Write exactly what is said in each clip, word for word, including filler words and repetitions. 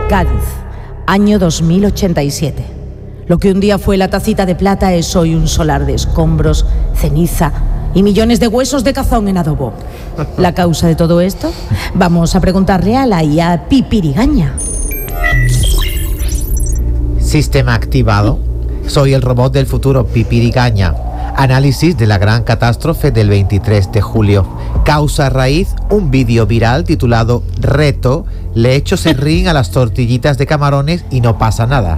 Cádiz, año dos mil ochenta y siete. Lo que un día fue la tacita de plata es hoy un solar de escombros, ceniza y millones de huesos de cazón en adobo. ¿La causa de todo esto? Vamos a preguntarle a la I A Pipirigaña. Sistema activado. Soy el robot del futuro Pipirigaña. Análisis de la gran catástrofe del veintitrés de julio. Causa raíz, un vídeo viral titulado Reto, le echo serrín a las tortillitas de camarones y no pasa nada.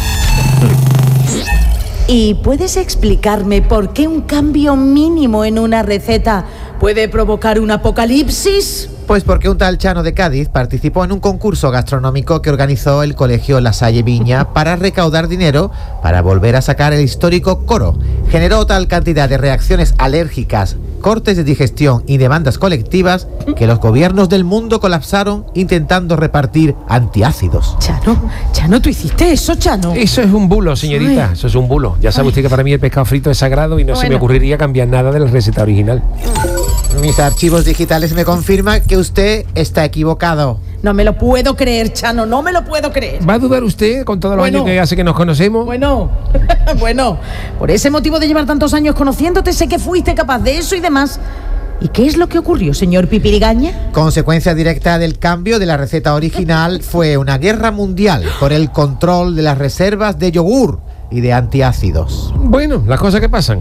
¿Y puedes explicarme por qué un cambio mínimo en una receta puede provocar un apocalipsis? Pues porque un tal Chano de Cádiz participó en un concurso gastronómico que organizó el colegio La Salle Viña para recaudar dinero para volver a sacar el histórico coro. Generó tal cantidad de reacciones alérgicas, cortes de digestión y demandas colectivas que los gobiernos del mundo colapsaron intentando repartir antiácidos. Chano, Chano, ¿tú hiciste eso, Chano? Eso es un bulo, señorita. Ay. Eso es un bulo. Ya sabe Ay. usted que para mí el pescado frito es sagrado y no Bueno. se me ocurriría cambiar nada de la receta original. Mis archivos digitales me confirman que usted está equivocado. No me lo puedo creer, Chano, no me lo puedo creer. ¿Va a dudar usted con todos los Bueno. años que hace que nos conocemos? Bueno, bueno, por ese motivo de llevar tantos años conociéndote, sé que fuiste capaz de eso y demás. ¿Y qué es lo que ocurrió, señor Pipirigaña? Consecuencia directa del cambio de la receta original fue una guerra mundial por el control de las reservas de yogur y de antiácidos. Bueno, las cosas que pasan.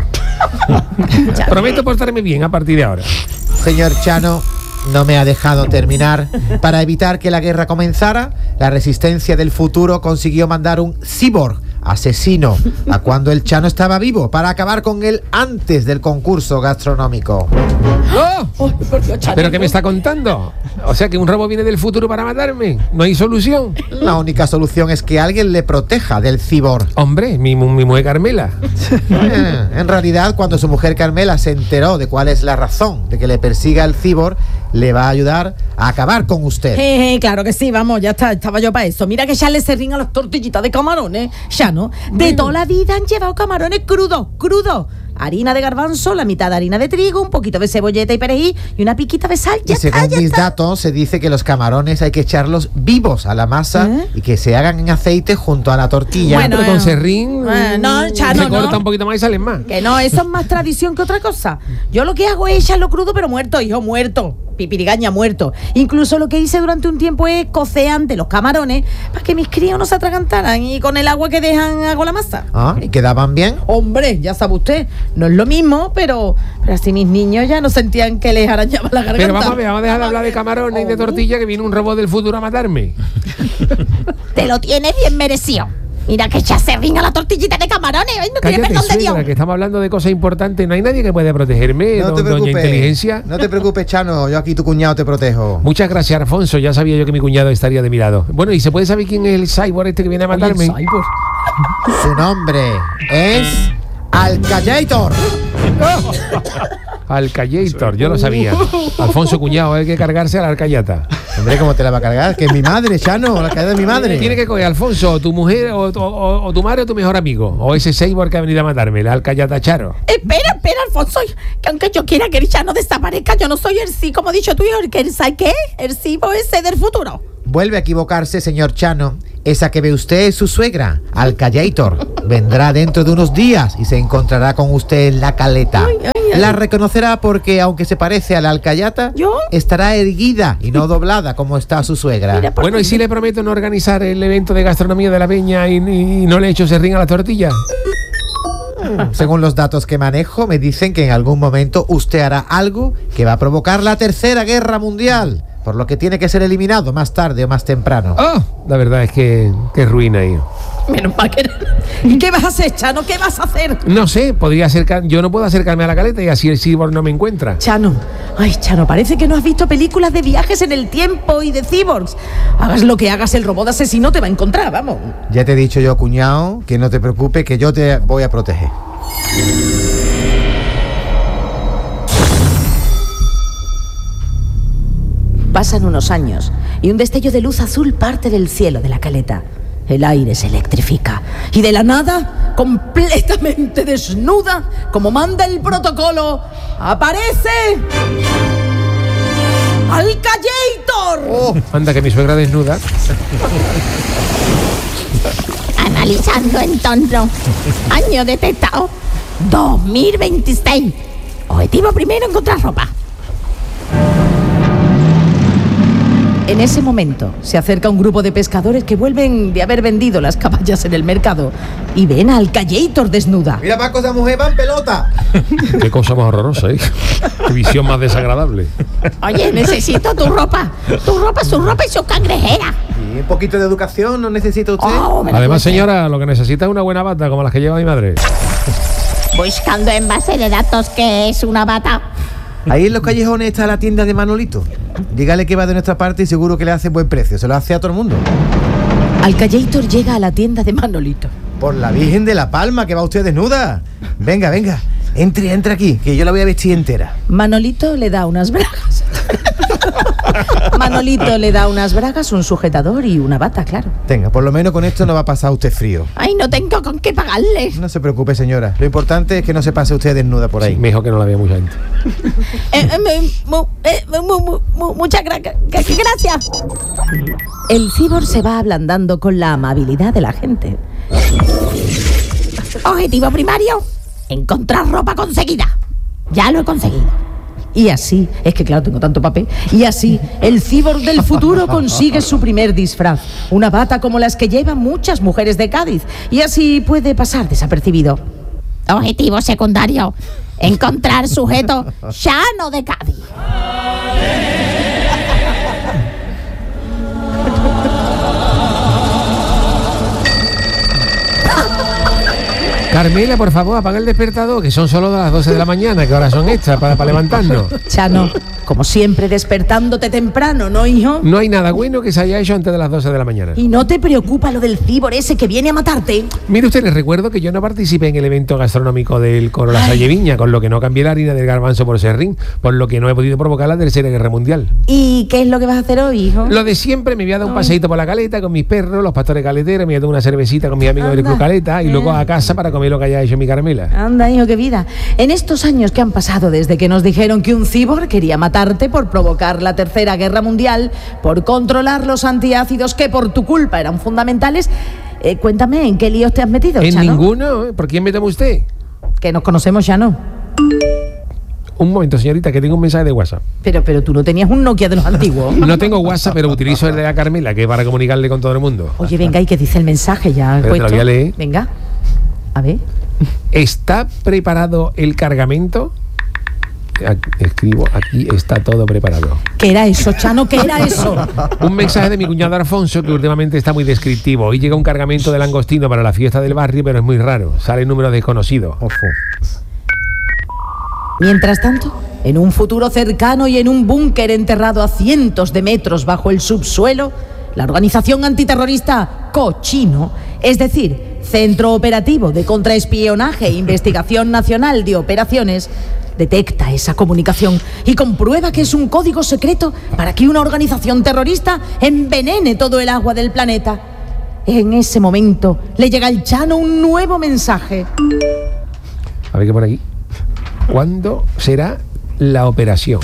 Prometo portarme bien a partir de ahora. Señor Chano, no me ha dejado terminar. Para evitar que la guerra comenzara, la resistencia del futuro consiguió mandar un cyborg asesino a cuando el Chano estaba vivo para acabar con él antes del concurso gastronómico. ¡Oh! Oh, por Dios, Chano, ¿Pero qué me no. está contando? O sea que un robo viene del futuro para matarme. ¿No hay solución? La única solución es que alguien le proteja del cyborg. Hombre, mi, mu- mi mujer Carmela. Eh, en realidad, cuando su mujer Carmela se enteró de cuál es la razón de que le persiga el cyborg, le va a ayudar a acabar con usted. Eh, eh, claro que sí, vamos, ya está, estaba yo para eso. Mira que ya le serrín a las tortillitas de camarones, ya no. De toda la vida han llevado camarones crudos, crudos. Harina de garbanzo, la mitad de harina de trigo, un poquito de cebolleta y perejil y una piquita de sal. Ya Y según está, ya mis está. datos, se dice que los camarones hay que echarlos vivos a la masa ¿Eh? y que se hagan en aceite junto a la tortilla. Bueno, Pero con eh, serrín eh, no, Chano, se corta no. un poquito más y salen más. Que no, eso es más tradición que otra cosa. Yo lo que hago es echarlo crudo, pero muerto, hijo, muerto. Pipirigaña muerto. Incluso lo que hice durante un tiempo es cocer antes los camarones para que mis críos no se atragantaran y con el agua que dejan hago la masa. Ah, ¿y quedaban bien? Hombre, ya sabe usted, no es lo mismo, pero, pero así mis niños ya no sentían que les arañaba la garganta. Pero vamos a ver, vamos a dejar de hablar de camarones y de tortilla, que viene un robot del futuro a matarme. Te lo tienes bien merecido. Mira que ya se ringa la tortillita de camarones. Ay, no tiene Cállate, perdón de Dios. suegra, que estamos hablando de cosas importantes. No hay nadie que pueda protegerme, No do- te doña preocupes. Inteligencia. No te preocupes, Chano. Yo aquí, tu cuñado, te protejo. Muchas gracias, Alfonso. Ya sabía yo que mi cuñado estaría de mi lado. Bueno, ¿y se puede saber quién es el cyborg este que viene a Oye, matarme? el cyborg. Su nombre es Alcayator. Alcayator, yo lo sabía. Alfonso, cuñado, hay que cargarse a la alcayata. Hombre, ¿cómo te la va a cargar? Que es mi madre, Chano. La alcayata es mi madre. Tiene que coger Alfonso, o tu mujer, o, o- o- o tu madre, o tu mejor amigo. O ese cyborg que ha venido a matarme, la alcayata Charo. Espera, espera, Alfonso, que aunque yo quiera que el Chano desaparezca, yo no soy el sí, como ha dicho tú, el que el sí, ¿qué? El sí ese del futuro. Vuelve a equivocarse, señor Chano. Esa que ve usted es su suegra, Alcayator. Vendrá dentro de unos días y se encontrará con usted en la caleta. Ay, ay, ay. La reconocerá porque, aunque se parece a la alcayata, ¿Yo? estará erguida y no doblada como está su suegra. Mira, por Bueno, ¿y si le prometo no organizar el evento de gastronomía de la Peña y, y no le echo serrín a la tortilla? Según los datos que manejo, me dicen que en algún momento usted hará algo que va a provocar la tercera guerra mundial, por lo que tiene que ser eliminado más tarde o más temprano. Oh, la verdad es que, que ruina ahí. menos mal que... ¿Y qué vas a hacer, Chano? ¿Qué vas a hacer? No sé, podría acercar, yo no puedo acercarme a la caleta y así el cyborg no me encuentra. Chano, ay, Chano, parece que no has visto películas de viajes en el tiempo y de cyborgs. Hagas lo que hagas, el robot asesino te va a encontrar, vamos. Ya te he dicho yo, cuñado, que no te preocupes, que yo te voy a proteger. Pasan unos años y un destello de luz azul parte del cielo de la caleta. El aire se electrifica y de la nada, completamente desnuda, como manda el protocolo, aparece ¡Alcallator! Oh, Anda, que mi suegra desnuda. Analizando entorno. Año detectado. dos mil veintiséis. Objetivo primero, encontrar ropa. En ese momento se acerca un grupo de pescadores que vuelven de haber vendido las caballas en el mercado y ven a Alcallator desnuda. mira, Paco, esa mujer va en pelota. Qué cosa más horrorosa, ¿eh? Qué visión más desagradable. Oye, necesito tu ropa. Tu ropa, su ropa y su cangrejera. Y un poquito de educación no necesita usted. Oh, me la Además, cuente. señora, lo que necesita es una buena bata, como las que lleva mi madre. Buscando en base de datos que es una bata. Ahí en los callejones está la tienda de Manolito. Dígale que va de nuestra parte y seguro que le hace buen precio. Se lo hace a todo el mundo. Alcallator llega a la tienda de Manolito. Por la Virgen de la Palma, que va usted desnuda. Venga, venga. Entre, entre aquí, que yo la voy a vestir entera. Manolito le da unas bragas. Manolito le da unas bragas, un sujetador y una bata, claro. Tenga, por lo menos con esto no va a pasar usted frío. Ay, no tengo con qué pagarle. No se preocupe, señora. Lo importante es que no se pase usted desnuda por ahí. Sí, mejor que no la vea mucha gente. Eh, eh, me- mu- eh, mu- mu- mu- muchas gra- gra- gracias. El cibor se va ablandando con la amabilidad de la gente. Objetivo primario, encontrar ropa conseguida. Ya lo he conseguido. Y así, es que claro, tengo tanto papel, y así el cibor del futuro consigue su primer disfraz, una bata como las que llevan muchas mujeres de Cádiz, y así puede pasar desapercibido. Objetivo secundario, encontrar sujeto llano de Cádiz. Carmela, por favor, apaga el despertador, que son solo las doce de la mañana, que ahora son extras para, para levantarnos. Chano, como siempre despertándote temprano, ¿no, hijo? No hay nada bueno que se haya hecho antes de las doce de la mañana. ¿Y no te preocupa lo del cibor ese que viene a matarte? Mire usted, les recuerdo que yo no participé en el evento gastronómico del Coro La Salle Viña, con lo que no cambié la harina del garbanzo por serrín, por lo que no he podido provocar la tercera guerra mundial. ¿Y qué es lo que vas a hacer hoy, hijo? Lo de siempre, me voy a dar un paseíto por la caleta con mis perros, los pastores caleteros, me voy a dar una cervecita con mis amigos del Anda. Club Caleta y luego a casa para comer lo que haya hecho mi Carmela. Anda, hijo, qué vida. En estos años que han pasado desde que nos dijeron que un cibor quería matarte por provocar la tercera guerra mundial, por controlar los antiácidos que por tu culpa eran fundamentales, eh, cuéntame, ¿en qué líos te has metido, En Chano? ninguno, ¿eh? ¿Por quién me toma usted? Que nos conocemos ya, ¿no? Un momento, señorita, que tengo un mensaje de WhatsApp. Pero, pero tú no tenías un Nokia de los antiguos. No tengo WhatsApp, pero utilizo el de la Carmela, que es para comunicarle con todo el mundo. Oye, venga, ¿y qué dice el mensaje ya? Pero te lo puesto? voy a leer. Venga, a ver. ¿Está preparado el cargamento? Aquí- Escribo, aquí está todo preparado. ¿Qué era eso, Chano? ¿Qué era eso? Un mensaje de mi cuñado Alfonso, que últimamente está muy descriptivo. Hoy llega un cargamento de langostino para la fiesta del barrio, pero es muy raro. Sale número desconocido. Ojo. Mientras tanto, en un futuro cercano y en un búnker enterrado a cientos de metros bajo el subsuelo, la organización antiterrorista Cochino, es decir, Centro Operativo de Contraespionaje e Investigación Nacional de Operaciones, detecta esa comunicación y comprueba que es un código secreto para que una organización terrorista envenene todo el agua del planeta. En ese momento le llega al Chano un nuevo mensaje. A ver qué pone aquí. ¿Cuándo será la operación?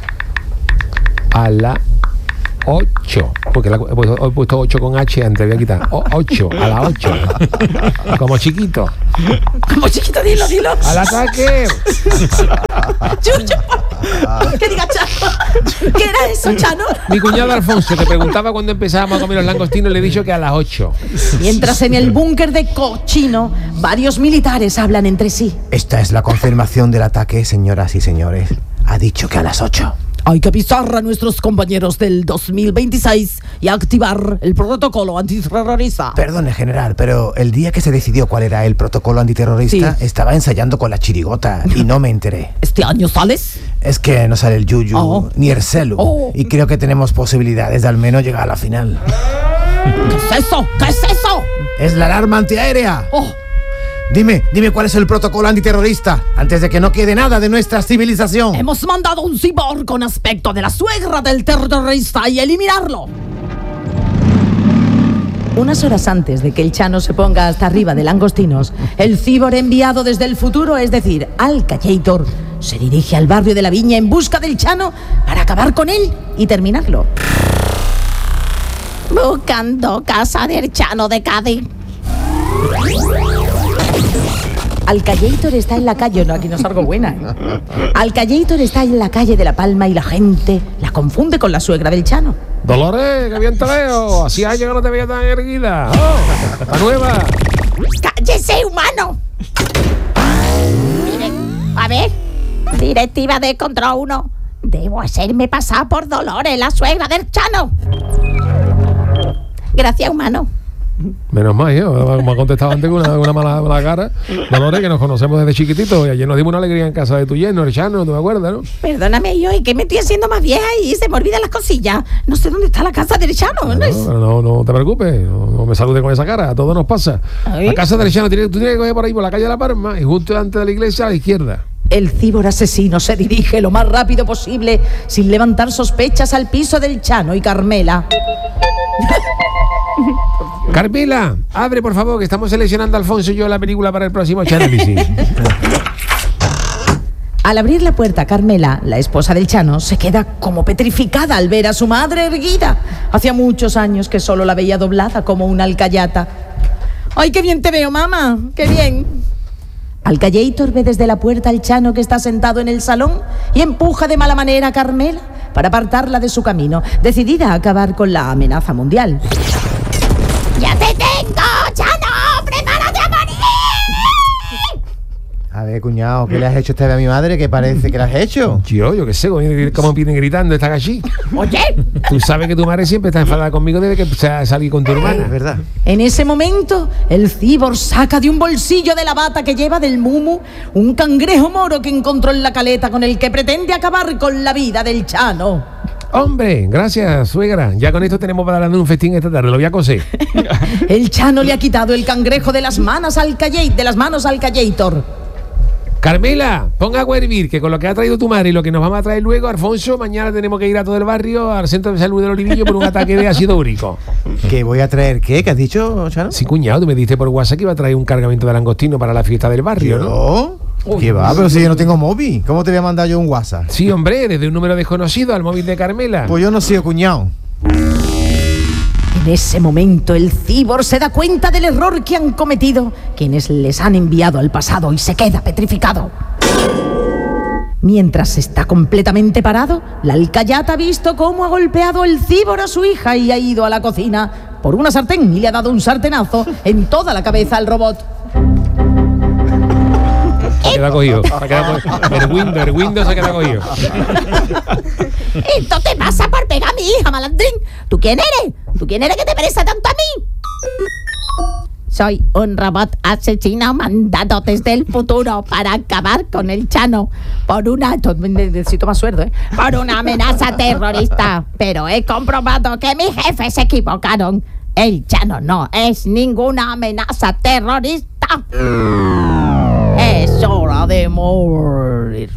A la ocho. Porque la, he puesto- he puesto ocho con H antes, voy a quitar. O- ocho, a las ocho. Como chiquito. Como chiquito, dilo, dilo. ¡Al ataque! Chucho. ¿Qué diga Chano? ¿Qué era eso, Chano? Mi cuñado Alfonso, que preguntaba cuándo empezábamos a comer los langostinos, le he dicho que a las ocho. Mientras en el búnker de Cochino, varios militares hablan entre sí. Esta es la confirmación del ataque, señoras y señores. Ha dicho que a las ocho. Hay que avisar a nuestros compañeros del dos mil veintiséis y activar el protocolo antiterrorista. Perdone, general, pero el día que se decidió cuál era el protocolo antiterrorista, Sí. estaba ensayando con la chirigota y no me enteré. ¿Este año sales? Es que no sale el yuyu Oh. ni el celu. Oh. Y creo que tenemos posibilidades de al menos llegar a la final. ¿Qué es eso? ¿Qué es eso? ¡Es la alarma antiaérea! Oh, Dime, dime cuál es el protocolo antiterrorista, antes de que no quede nada de nuestra civilización. hemos mandado un cibor con aspecto de la suegra del terrorista y eliminarlo. Unas horas antes de que el Chano se ponga hasta arriba de langostinos, el cibor enviado desde el futuro, es decir, Alcallator, se dirige al barrio de la Viña en busca del Chano para acabar con él y terminarlo. Buscando casa del Chano de Cádiz. Alcallator está en la calle, no, aquí no salgo buena. ¿eh? Alcallator está en la calle de La Palma y la gente la confunde con la suegra del Chano. Dolores, que bien te veo. Hacía años que no te veía tan erguida. Oh, la nueva. ¡Cállese, humano! Mire, a ver, directiva de Control uno. Debo hacerme pasar por Dolores, la suegra del Chano. Gracias, humano. Menos mal, yo, como ha contestado antes con una, una mala, mala cara. Dolores, que nos conocemos desde chiquititos y ayer nos dimos una alegría en casa de tu yerno, el Chano, ¿no te acuerdas, no? Perdóname, yo, es que me estoy haciendo más vieja y se me olvidan las cosillas. No sé dónde está la casa del Chano. No, no, no, no te preocupes, no, no me saludes con esa cara, a todos nos pasa. Ay. La casa del Chano, tiene, tú tienes que coger por ahí, por la calle de La Palma y justo delante de la iglesia a la izquierda. El cíbor asesino se dirige lo más rápido posible, sin levantar sospechas, al piso del Chano y Carmela. Carmela, abre por favor, que estamos seleccionando a Alfonso y yo la película para el próximo análisis. Al abrir la puerta, Carmela, la esposa del Chano, se queda como petrificada al ver a su madre erguida. Hacía muchos años que solo la veía doblada como una alcayata. ¡Ay, qué bien te veo, mamá! ¡Qué bien! Alcallator ve desde la puerta al Chano que está sentado en el salón y empuja de mala manera a Carmela para apartarla de su camino, decidida a acabar con la amenaza mundial. ¡Ya te tengo, Chano! ¡Prepárate a morir! A ver, cuñado, ¿qué le has hecho esta vez a mi madre? Que parece que le has hecho. Yo, yo qué sé, cómo vienen gritando, están allí. Oye, Tú sabes que tu madre siempre está enfadada conmigo desde que se ha salido con tu hermana. Es verdad. En ese momento, el cíbor saca de un bolsillo de la bata que lleva del mumu un cangrejo moro que encontró en la caleta con el que pretende acabar con la vida del Chano. Hombre, gracias, suegra. Ya con esto tenemos para darle un festín esta tarde, lo voy a coser. El Chano le ha quitado el cangrejo de las manos al Callate, de las manos al Callator. Carmela, ponga agua a hervir, que con lo que ha traído tu madre y lo que nos vamos a traer luego, Alfonso, mañana tenemos que ir a todo el barrio, al centro de salud del Olivillo, por un ataque de ácido úrico. ¿Qué voy a traer? ¿Qué? ¿Qué has dicho, Chano? Sí, cuñado, tú me dijiste por WhatsApp que iba a traer un cargamento de langostino para la fiesta del barrio, ¿no? ¿Yo? ¿Qué va? Pero si yo no tengo móvil, ¿cómo te voy a mandar yo un WhatsApp? Sí, hombre, desde un número desconocido al móvil de Carmela. Pues yo no soy cuñado. En ese momento, el cíbor se da cuenta del error que han cometido quienes les han enviado al pasado y se queda petrificado. Mientras está completamente parado, la alcayata ha visto cómo ha golpeado el cíbor a su hija y ha ido a la cocina por una sartén y le ha dado un sartenazo en toda la cabeza al robot. Se queda cogido. Se queda cogido. El Windows, el Windows se queda cogido. esto te pasa por pegar a mi hija, malandrín. ¿Tú quién eres? ¿Tú quién eres que te parece tanto a mí? Soy un robot asesino mandado desde el futuro para acabar con el Chano por una... Necesito más sueldo, ¿eh? por una amenaza terrorista. Pero he comprobado que mis jefes se equivocaron. El Chano no es ninguna amenaza terrorista. Es hora de morir.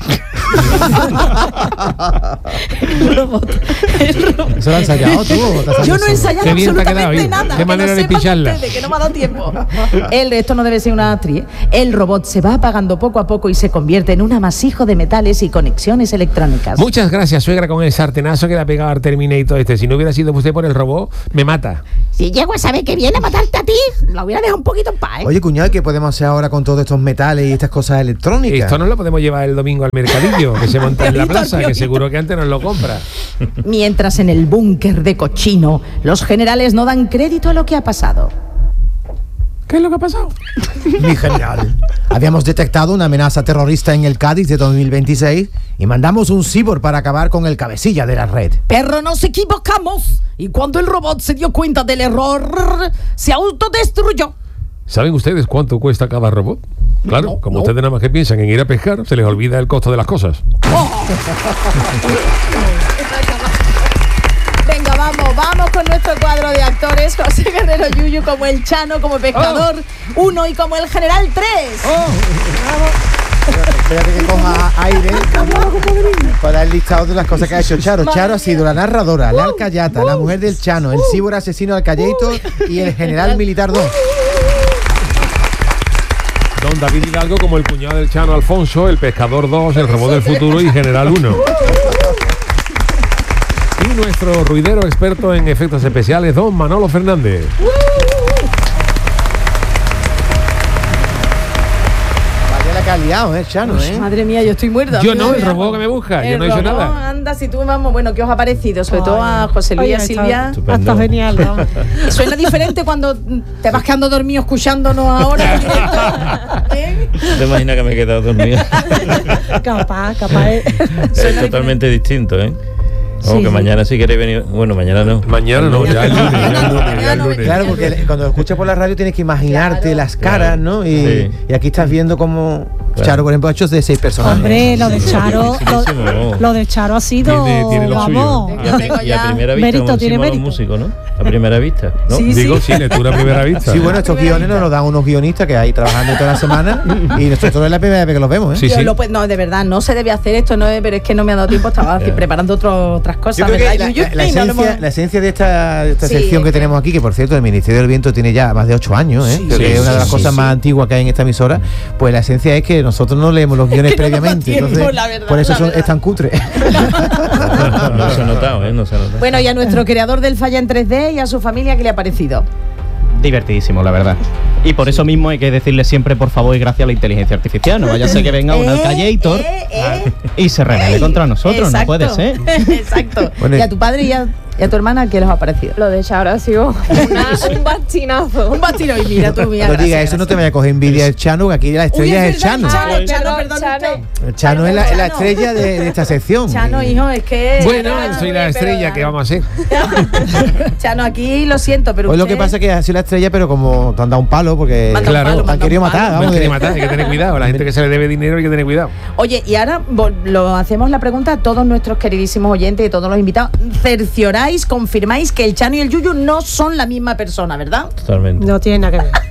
El robot, el robot. ¿Eso lo has ensayado tú? ¿O te has Yo no he ensayado ensayado Qué bien te ha absolutamente quedado, ¿eh? nada. Qué que manera no de sepan pillarla. ustedes, que no me ha dado tiempo. El, esto no debe ser una actriz. El robot se va apagando poco a poco y se convierte en un amasijo de metales y conexiones electrónicas. Muchas gracias, suegra, con el sartenazo que le ha pegado al Terminator este. Si no hubiera sido usted por el robot, me mata. Si llego a saber que viene a matarte a ti, lo hubiera dejado un poquito en paz, ¿eh? Oye, cuñado, ¿qué podemos hacer ahora con todos estos metales y estas cosas electrónicas? Esto no lo podemos llevar el domingo al mercadillo, que se monta en la Piolito, plaza, que Piolito. seguro que antes nos lo compra. Mientras en el búnker de Cochino, los generales no dan crédito a lo que ha pasado. ¿Qué es lo que ha pasado? Mi general. Habíamos detectado una amenaza terrorista en el Cádiz de dos mil veintiséis y mandamos un cíbor para acabar con el cabecilla de la red. Pero nos equivocamos. Y cuando el robot se dio cuenta del error, se autodestruyó. ¿Saben ustedes cuánto cuesta cada robot? Claro, No, como no. ustedes nada más que piensan en ir a pescar, se les olvida el costo de las cosas. Venga, vamos, vamos con nuestro cuadro de actores. José Guerrero Yuyu como el Chano, como pescador uno y como el general tres. Espérate que coja aire para el listado de las cosas que ha hecho Charo. Charo ha sido la narradora, la alcayata, la mujer del Chano, el cíbor asesino Alcallator y el general militar dos. Don David Hidalgo como el cuñado del Chano Alfonso, el pescador dos, el robot del futuro y general uno. Y nuestro ruidero experto en efectos especiales, don Manolo Fernández. Vaya la que ha liado, ¿eh, Chano? ¿eh? Madre mía, yo estoy muerta. Yo no, el robot que me busca, yo no he hecho robot, nada. Anda, si tú vamos, bueno, ¿qué os ha parecido? Sobre todo a José Luis y a Silvia. Está genial, ¿no? Suena diferente cuando te vas quedando dormido escuchándonos ahora. ¿Eh? ¿Te imaginas que me he quedado dormido? Capaz, capaz. Es, Es totalmente distinto, ¿eh? Como Sí, que sí. mañana si queréis venir. Bueno, mañana no. Mañana no, ya el lunes, ya el lunes, ya el lunes. Claro, porque le- cuando lo escuchas por la radio tienes que imaginarte Claro. las caras, ¿no? Y, Sí. y aquí estás viendo como Claro. Charo, por ejemplo, ha hecho de seis personajes. hombre, lo de Charo, Muchísimo. lo, lo de Charo ha sido, Tiene- tiene lo vamos. suyo. Y a, pri- y a primera vista, Mérito, como tiene decimos los mérito. músicos, ¿no? A primera vista, ¿no? Sí, Digo, sí, lectura a primera vista. Sí, bueno, estos guiones nos los dan unos guionistas que hay trabajando toda la semana y nosotros es la primera vez que los vemos, ¿eh? Sí, Yo sí. lo pues, no, de verdad, no se debe hacer esto, no es- pero es que no me ha dado tiempo, estaba Ya. preparando otro- otras cosas. Yo creo que ¿verdad, la, Yuyu? la- la Y no lo esencia, hemos- la esencia de esta, de esta Sí, sección que es que- tenemos aquí, que por cierto el Ministerio del Viento tiene ya más de ocho años, ¿eh? Sí, Creo sí, que es una de las sí, cosas sí, más sí. antiguas que hay en esta emisora, pues la esencia es que nosotros no leemos los guiones que no nos da previamente, tiempo, entonces la verdad, por eso la son, verdad. es tan cutre. No se ha notado, ¿eh? No se ha notado. Bueno, y a nuestro creador del Falla en tres D y a su familia, ¿qué le ha parecido? Divertidísimo, la verdad. Y por eso mismo hay que decirle siempre por favor y gracias a la inteligencia artificial. No vaya a ser que venga un Eh, Alcallator eh, eh. y se rebele contra nosotros. Exacto. No puede ser. Exacto. Bueno, y a tu padre y a, y a tu hermana, ¿qué les ha parecido? Lo de Charo ha sido una- un bastinazo. Un bastino y mira tú, mira. No gracias, diga eso, no te vaya a coger envidia el Chano, que aquí la Uy, estrella es el verdad, Chano. Chano, Ay, Chano, perdón, perdón, Chano. usted. El Chano es la, es la Chano. estrella de, de esta sección. Chano, hijo, es que. Bueno, Chano, soy la pero- estrella, ¿qué vamos a hacer? Chano, aquí lo siento, pero. Hoy lo usted- que pasa es que ha sido la estrella, pero como te han dado un palo, porque Manda un Claro, palo, te han manda querido un palo. matar. No Vamos, quiere de- matar, hay que tener cuidado. La gente que se le debe dinero hay que tener cuidado. Oye, y ahora vol- lo hacemos la pregunta a todos nuestros queridísimos oyentes y todos los invitados. Cercioráis, confirmáis que el Chano y el Yuyu no son la misma persona, ¿verdad? Totalmente. No tiene nada que ver.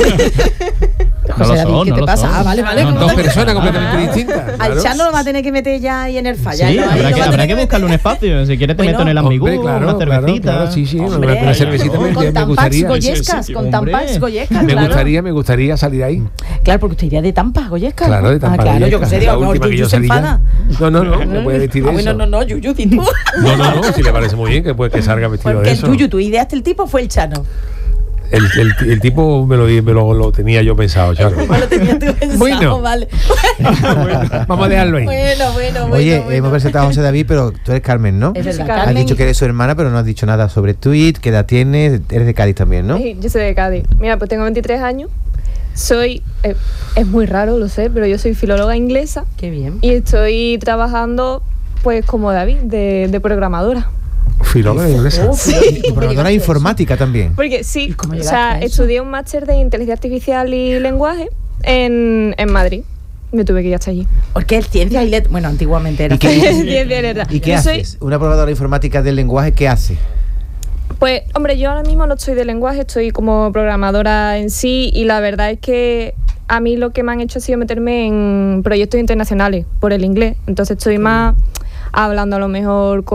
No lo José David, son, ¿qué no te lo pasa? son. Ah, vale, vale. Son ¿cómo dos te- personas completamente Ah. distintas. Al claro. Chano lo va a tener que meter ya ahí en el falla. Sí, ¿no? Ahí habrá lo que, va a habrá tener que buscarle un espacio. Si quieres te Bueno, meto en el ambigú, Hombre, claro, una claro, cervecita. claro, sí, sí, Hombre, una, una cervecita me, con me Tampax gustaría. Goyescas, con Hombre. Tampax Goyescas, Me claro. gustaría, me gustaría salir ahí. Claro, porque usted iría de Tampax Goyescas. Claro, ¿no? de Tampax Ah, claro, yo Goyescas. que sé, La digo, última que Yuyu yo se salí ya. enfada. No, no, no, no puede vestir Ah, de bueno, eso. no, no, Yuyu, di tú. No, no, no, si le parece muy bien que, pues, que salga vestido Porque de el eso. Yuyu, tú ideaste el tipo, fue el Chano. El, el, el tipo me lo, me lo, lo tenía yo pensado, Charo. No lo tenías tú pensado, Bueno. vale. Vamos a dejarlo ahí. Bueno, bueno, bueno. Oye, bueno. hemos presentado a José David, pero tú eres Carmen, ¿no? Es verdad, Carmen. Has dicho que eres su hermana, pero no has dicho nada sobre tweet, qué edad tienes, eres de Cádiz también, ¿no? Sí, yo soy de Cádiz. Mira, pues tengo veintitrés años. Soy, eh, es muy raro, lo sé, pero yo soy filóloga inglesa Qué bien. y estoy trabajando, pues como David, de, de programadora. Filóloga inglesa. Y programadora informática también. Porque sí, cómo o llegaste sea, a eso? estudié un máster de inteligencia artificial y lenguaje en, en Madrid. Me tuve que ir hasta allí. Porque es ciencia y letras. Bueno, antiguamente era. ¿Y qué- ciencia. Bien, bien, verdad. ¿Y qué Yo soy- haces? Una programadora informática del lenguaje, ¿qué hace? Pues, hombre, yo ahora mismo no estoy de lenguaje, estoy como programadora en sí y la verdad es que a mí lo que me han hecho ha sido meterme en proyectos internacionales por el inglés. Entonces estoy más hablando a lo mejor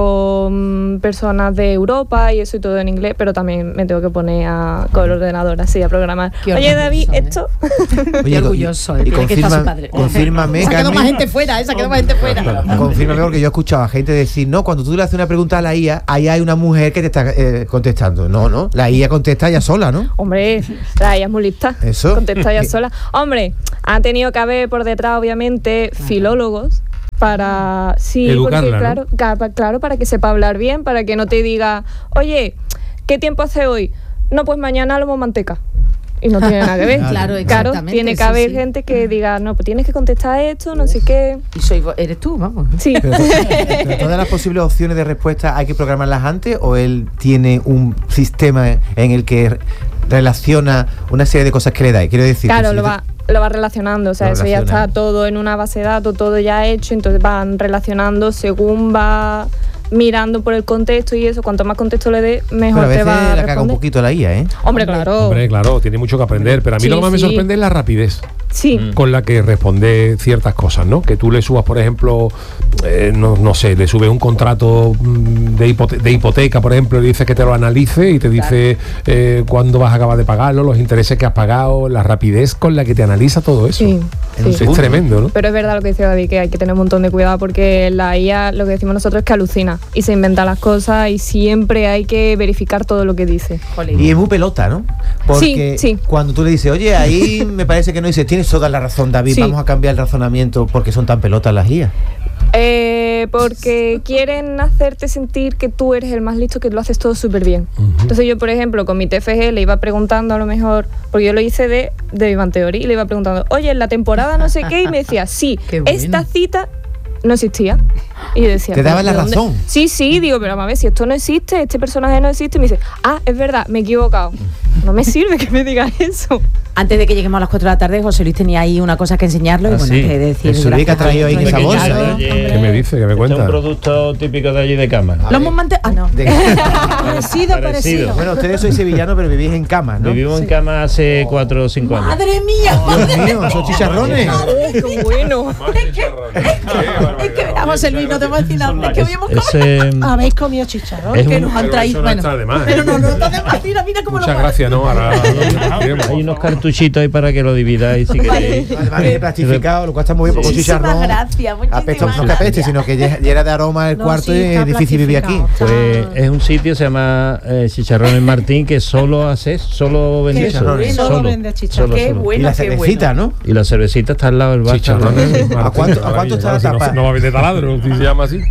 con personas de Europa y eso y todo en inglés, pero también me tengo que poner a, con el ordenador así a programar. Qué Oye, David, orgulloso, ¿eh? esto... Qué orgulloso. y, y tiene que estar su confirma, padre. confírmame, Se ha quedado Carmen, más gente fuera, ¿eh? Se ha quedado más gente fuera. confírmame, porque yo he escuchado a gente decir, no, cuando tú le haces una pregunta a la I A, ahí hay una mujer que te está eh, contestando. No, no, la I A contesta ella sola, ¿no? Hombre, la ella es muy lista. Eso. Contesta ella sola. Hombre, ha tenido que haber por detrás, obviamente, filólogos para sí, Educarla, porque ¿no? claro, ca- claro, para que sepa hablar bien, para que no te diga, oye, ¿qué tiempo hace hoy? No, pues mañana lomo manteca. Y no tiene nada que ver. Claro, Claro, exactamente, tiene que sí, haber sí. gente que diga, no, pues tienes que contestar esto, no sé qué. Y soy, vo- eres tú, vamos. Sí. Pero, pero todas las posibles opciones de respuesta hay que programarlas antes, o él tiene un sistema en el que relaciona una serie de cosas que le da. Quiero decir, que Claro, si lo yo te- va, lo va relacionando, o sea, Lo eso ya relaciona. está todo en una base de datos, todo ya hecho, entonces van relacionando según va mirando por el contexto y eso, cuanto más contexto le dé, Pero mejor a te veces va a la caga un responder. poquito la I A, ¿eh? Hombre, claro. Hombre, claro, tiene mucho que aprender, pero a mí Sí, lo que más me sí. sorprende es la rapidez. Sí. con la que responde ciertas cosas, ¿no? Que tú le subas, por ejemplo, eh, no, no sé, le subes un contrato mm, de, hipote- de hipoteca, por ejemplo, y le dices que te lo analice y te dice eh, cuándo vas a acabar de pagarlo, los intereses que has pagado, la rapidez con la que te analiza todo eso. Sí, Es sí. tremendo, ¿no? Pero es verdad lo que decía David, que hay que tener un montón de cuidado porque la I A, lo que decimos nosotros es que alucina y se inventa las cosas y siempre hay que verificar todo lo que dice. Y es muy pelota, ¿no? Porque Sí, sí. cuando tú le dices, oye, ahí me parece que no dices, tienes toda la razón, David, Sí. vamos a cambiar el razonamiento porque son tan pelotas las I A. Eh, porque quieren hacerte sentir que tú eres el más listo, que lo haces todo súper bien. Entonces yo, por ejemplo, con mi T F G le iba preguntando a lo mejor, porque yo lo hice de, de Big Bang Theory, y le iba preguntando, oye, en la temporada no sé qué, y me decía, sí, Qué bueno. esta cita no existía. Y yo decía, Te daba ¿pero la de dónde? razón. Sí, sí, digo, pero vamos a ver, si esto no existe, este personaje no existe, y me dice, ah, es verdad, me he equivocado. No me sirve que me digas eso. Antes de que lleguemos a las cuatro de la tarde, José Luis tenía ahí una cosa que enseñarlo y Ah, bueno, sí. que decir. Eso Luis que ha gracias traído ahí en nuestro esa bolsa, invitado. ¿eh? ¿Qué me dice? ¿Qué me Este es cuenta? un producto típico de allí de cama. Lo hemos mantenido. Ah, no. De- Parecido, parecido. bueno, ustedes sois sevillanos, pero vivís en cama, ¿no? Vivimos en cama hace cuatro o cinco años. ¡Madre mía! Dios mío, son chicharrones. Qué bueno. Es que verá, José Luis, no te voy a decir nada. Es que hoy hemos comido. Ese, Habéis comido chicharrón. es Que un- nos han Pero traído. eso no Bueno, está de más, pero ¿eh? no, no está de más. Mira, mira cómo lo Muchas guarda. gracias, ¿no? Ahora lo diremos. hay unos cartuchitos ahí para que lo dividáis si queréis. Vale, vale, plastificado, lo cual está muy bien, porque con Muchísimas chicharrón. gracias, muchísimas Apesto, no que gracias. apeste, sino que lle- llena de aroma el No, cuarto sí, y está es difícil vivir aquí. plastificado. Pues es un sitio, se llama eh, Chicharrones Martín, que solo hace, solo vende Qué eso. bueno. Solo vende chicharrón. Qué solo. bueno, y la qué cervecita, bueno. ¿no? Y la cervecita está al lado del bar. Chicharrones. ¿A cuánto- a cuánto está la Si no- tapa? No, va a vender taladro, si se llama así.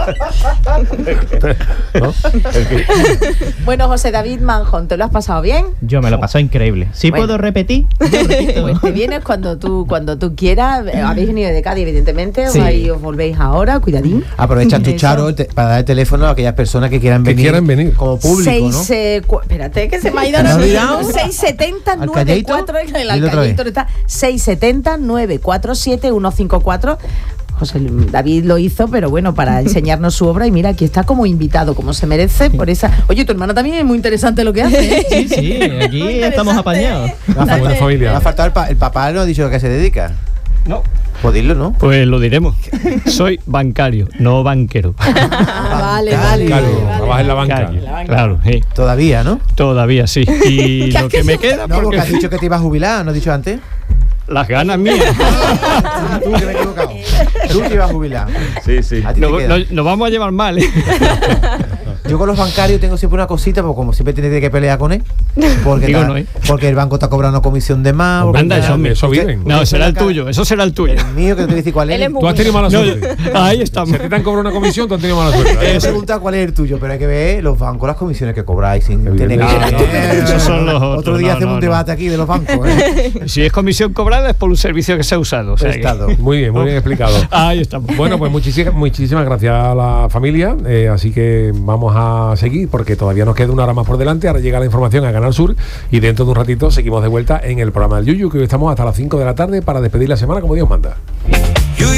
¿No? Bueno, José David Manjón, ¿te lo has pasado bien? Yo me lo paso increíble. ¿Sí Bueno. puedo repetir? Yo repito. Pues te vienes cuando tú cuando tú quieras. Eh, Habéis venido de Cádiz, evidentemente. Sí. Os, ahí os volvéis ahora, cuidadín. Aprovecha tu Eso. charo el te- para dar el teléfono a aquellas personas que quieran Que venir. quieran venir. Como público, Seis, ¿no? eh, cu- espérate, que se me ha ido ¿Te has ahora olvidado? mismo. seis setenta ¿Al nueve calleito? cuatro el Dilo otra vez. calleito está seis setenta nueve cuatro siete uno cinco cuatro. José Lu- David lo hizo, pero bueno, para enseñarnos su obra y mira, aquí está como invitado, como se merece por esa. Oye, tu hermana también es muy interesante lo que hace. ¿eh? Sí, sí, aquí Muy estamos interesante, apañados. ¿eh? Me ha faltado- Buena familia. me ha faltado el, pa- el papá, no ha dicho a qué se dedica. No, Pues dilo, ¿no? pues lo diremos. Soy bancario, no banquero. Ah, vale, vale. Claro, vale, vale. trabajas en la banca. Bancario, La banca. claro, sí, Todavía, ¿no? todavía sí. Y lo que me queda, No, porque porque has dicho que te ibas a jubilar, ¿no has dicho antes? las ganas mías. Tú, que me he equivocado. Tú te ibas a jubilar. Sí, sí. A ti te Nos, queda. nos- nos vamos a llevar mal, ¿eh? Yo con los bancarios tengo siempre una cosita, porque como siempre tienes que pelear con él, porque, Digo ta- no, ¿eh? porque el banco está cobrando comisión de más. porque Anda, tal. eso, hombre, eso Usted- viven. No, usted será el saca- tuyo, eso será el tuyo. El mío, que no te voy a decir cuál es. Él es muy Tú has tenido mala No, suerte. ahí estamos. Si a ti te han cobrado una comisión, tú has tenido mala suerte. Te ¿eh? he preguntado cuál es el tuyo, pero hay que ver los bancos, las comisiones que cobráis sin tener que... Evidentemente. No, no, esos son los Otro otros, día no, hacemos no, un no. debate aquí de los bancos. ¿eh? Si es comisión cobrada es por un servicio que se ha usado. O sea que- Prestado. Muy bien, muy bien explicado. Ahí estamos. Bueno, pues muchísimas, muchísimas gracias a la familia. eh, así que vamos a seguir porque todavía nos queda una hora más por delante. Ahora llega la información a Canal Sur y dentro de un ratito seguimos de vuelta en el programa del Yuyu, que hoy estamos hasta las cinco de la tarde para despedir la semana como Dios manda.